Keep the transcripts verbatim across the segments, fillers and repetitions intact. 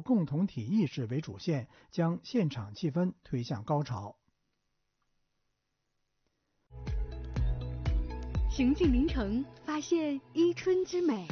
共同体意识为主线，将现场气氛推向高潮。 行进临城，发现伊春之美。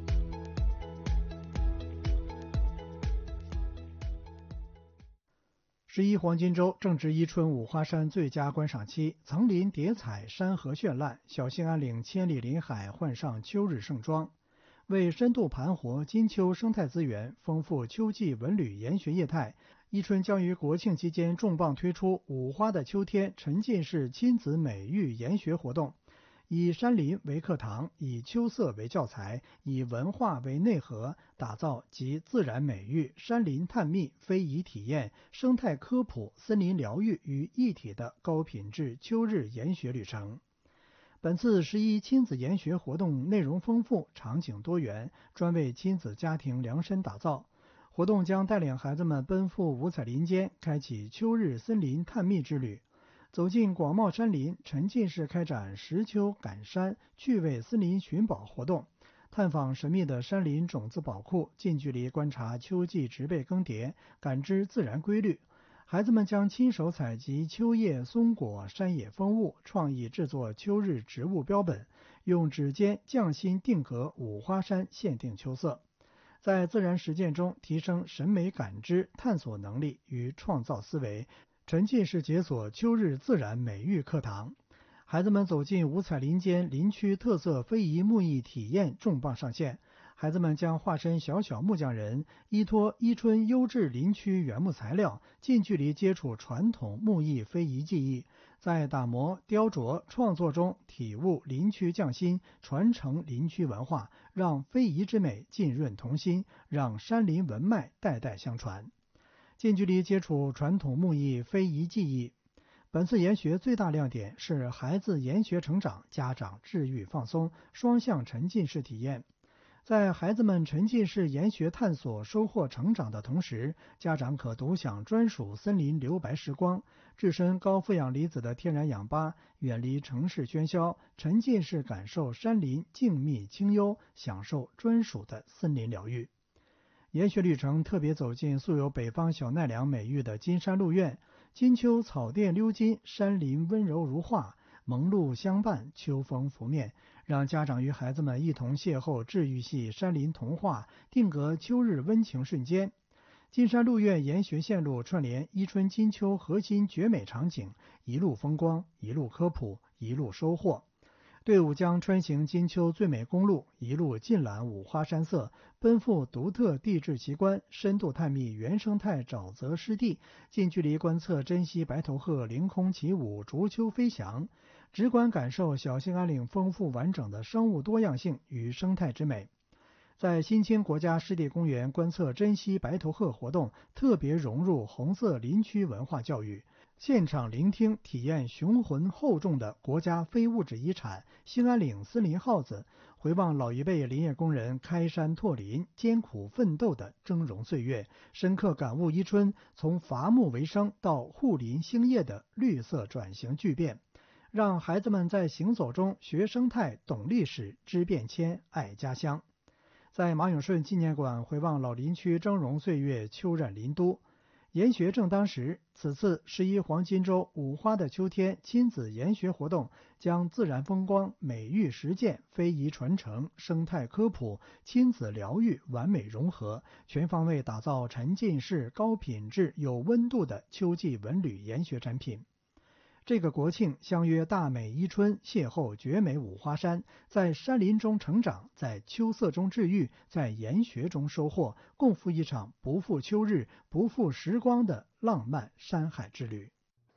十一黄金周正值伊春五花山最佳观赏期，层林叠彩，山河绚烂，小兴安岭千里林海换上秋日盛装。为深度盘活金秋生态资源，丰富秋季文旅研学业态，伊春将于国庆期间重磅推出五花的秋天沉浸式亲子美育研学活动，以山林为课堂，以秋色为教材，以文化为内核，打造集自然美育、山林探秘、非遗体验、生态科普、森林疗愈于一体的高品质秋日研学旅程。本次十一亲子研学活动内容丰富，场景多元，专为亲子家庭量身打造。活动将带领孩子们奔赴五彩林间，开启秋日森林探秘之旅。走进广袤山林，沉浸式开展识秋感山趣味森林寻宝活动，探访神秘的山林种子宝库，近距离观察秋季植被更迭，感知自然规律。孩子们将亲手采集秋叶、松果、山野风物，创意制作秋日植物标本，用指尖匠心定格五花山限定秋色。在自然实践中提升审美感知、探索能力与创造思维，沉浸式解锁秋日自然美育课堂。孩子们走进五彩林间林区特色非遗木艺体验重磅上线，孩子们将化身小小木匠人，依托伊春优质林区原木材料，近距离接触传统木艺非遗技艺，在打磨、雕琢、创作中体悟林区匠心，传承林区文化，让非遗之美浸润童心，让山林文脉代代相传。近距离接触传统木艺非遗技艺。本次研学最大亮点是孩子研学成长，家长治愈放松，双向沉浸式体验。在孩子们沉浸式研学探索收获成长的同时，家长可独享专属森林留白时光，置身高负氧离子的天然氧吧，远离城市喧嚣，沉浸式感受山林静谧清幽，享受专属的森林疗愈。研学旅程特别走进素有北方小奈良美誉的金山鹿苑，金秋草甸溜金，山林温柔如画，蒙露相伴，秋风拂面，让家长与孩子们一同邂逅治愈系山林童话，定格秋日温情瞬间。金山鹿苑研学线路串联伊春金秋核心绝美场景，一路风光，一路科普，一路收获。队伍将穿行金秋最美公路，一路尽览五花山色，奔赴独特地质奇观，深度探秘原生态沼泽湿地，近距离观测珍稀白头鹤凌空起舞，逐秋飞翔，直观感受小兴安岭丰富完整的生物多样性与生态之美。在新青国家湿地公园观测珍稀白头鹤活动特别融入红色林区文化教育，现场聆听体验雄浑厚重的国家非物质遗产兴安岭森林耗子，回望老一辈林业工人开山拓林艰苦奋斗的峥嵘岁月，深刻感悟伊春从伐木为生到护林兴业的绿色转型巨变，让孩子们在行走中学生态、懂历史、知变迁、爱家乡。在马永顺纪念馆回望老林区峥嵘岁月，秋染林都。研学正当时，此次十一黄金周五花的秋天亲子研学活动将自然风光、美育实践、非遗传承、生态科普、亲子疗愈完美融合，全方位打造沉浸式、高品质、有温度的秋季文旅研学产品。这个国庆相约大美伊春，邂逅绝美五花山，在山林中成长，在秋色中治愈，在研学中收获，共赴一场不负秋日、不负时光的浪漫山海之旅。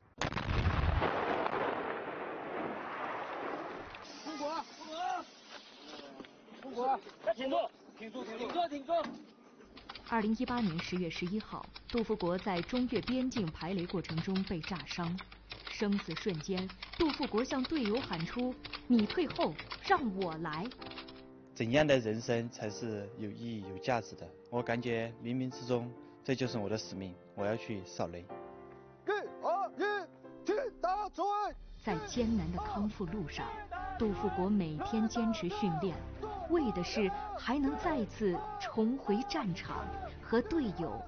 中国，中国，中国，再挺住，挺住，挺住，挺住。 二零一八年十月十一号，杜富国在中越边境排雷过程中被炸伤。生死瞬间，杜富国向队友喊出：“你退后，让我来。” 怎样的人生才是有意义、有价值的？我感觉冥冥之中，这就是我的使命，我要去扫雷。 一二一，听打嘴！ 在艰难的康复路上，杜富国每天坚持训练，为的是还能再次重回战场，和队友